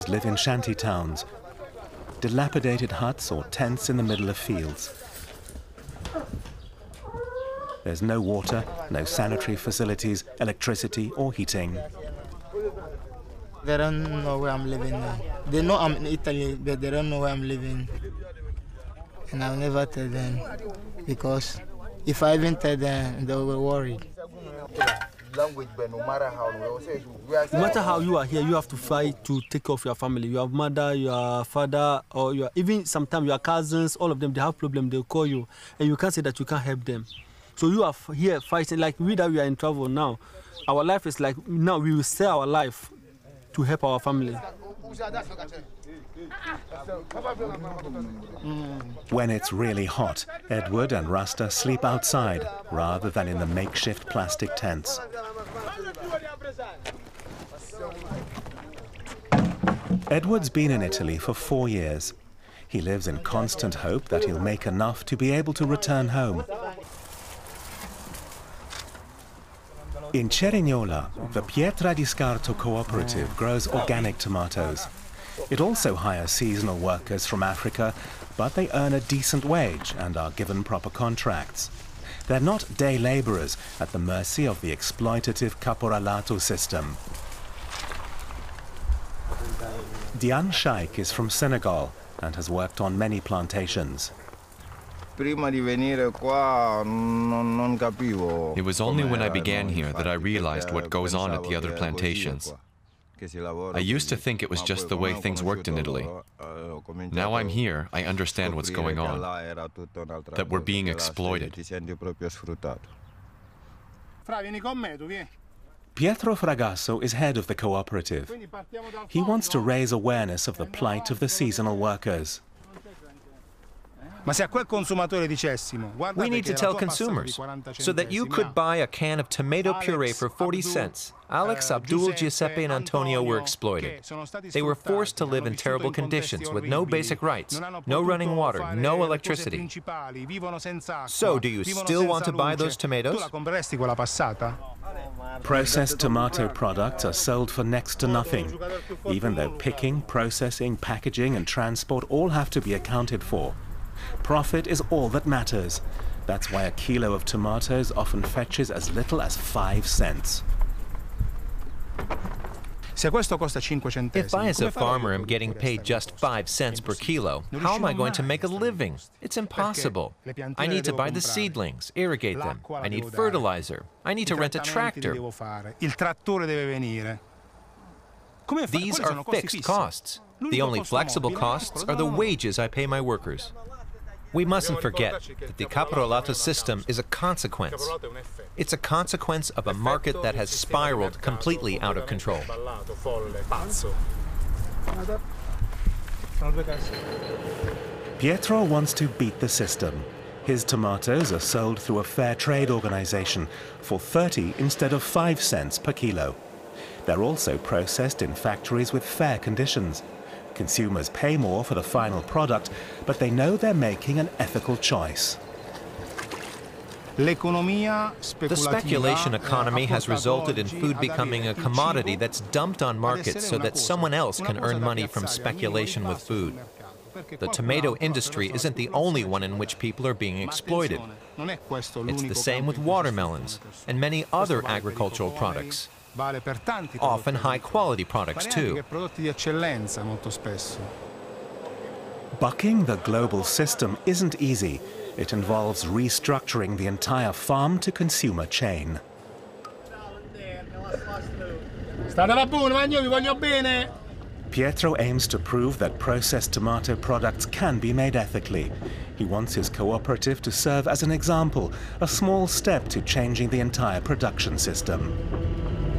live in shanty towns, dilapidated huts or tents in the middle of fields. There's no water, no sanitary facilities, electricity or heating. They don't know where I'm living now. They know I'm in Italy, but they don't know where I'm living. And I'll never tell them, because if I even tell them, they will be worried. No matter how you are here, you have to fight to take care of your family. Your mother, your father, or even sometimes your cousins, all of them, they have problems, they'll call you. And you can't say that you can't help them. So you are here fighting, like we that we are in trouble now. Our life is like, now we will sell our life to help our family. When it's really hot, Edward and Rasta sleep outside rather than in the makeshift plastic tents. Edward's been in Italy for 4 years. He lives in constant hope that he'll make enough to be able to return home. In Cerignola, the Pietra di Scarto cooperative grows organic tomatoes. It also hires seasonal workers from Africa, but they earn a decent wage and are given proper contracts. They're not day laborers at the mercy of the exploitative caporalato system. Diane Shaikh is from Senegal and has worked on many plantations. It was only when I began here that I realized what goes on at the other plantations. I used to think it was just the way things worked in Italy. Now I'm here, I understand what's going on, that we're being exploited. Pietro Fragasso is head of the cooperative. He wants to raise awareness of the plight of the seasonal workers. We need to tell consumers so that you could buy a can of tomato puree for 40 cents. Alex, Abdul, Giuseppe, and Antonio were exploited. They were forced to live in terrible conditions with no basic rights, no running water, no electricity. So, do you still want to buy those tomatoes? Processed tomato products are sold for next to nothing, even though picking, processing, packaging, and transport all have to be accounted for. Profit is all that matters. That's why a kilo of tomatoes often fetches as little as 5 cents. If I, as a farmer, am getting paid just 5 cents per kilo, how am I going to make a living? It's impossible. I need to buy the seedlings, irrigate them. I need fertilizer. I need to rent a tractor. These are fixed costs. The only flexible costs are the wages I pay my workers. We mustn't forget that the caporalato system is a consequence. It's a consequence of a market that has spiraled completely out of control. Pietro wants to beat the system. His tomatoes are sold through a fair trade organization for 30 instead of 5 cents per kilo. They're also processed in factories with fair conditions. Consumers pay more for the final product, but they know they're making an ethical choice. The speculation economy has resulted in food becoming a commodity that's dumped on markets so that someone else can earn money from speculation with food. The tomato industry isn't the only one in which people are being exploited. It's the same with watermelons and many other agricultural products. Often high-quality products, too. Bucking the global system isn't easy. It involves restructuring the entire farm-to-consumer chain. Pietro aims to prove that processed tomato products can be made ethically. He wants his cooperative to serve as an example, a small step to changing the entire production system.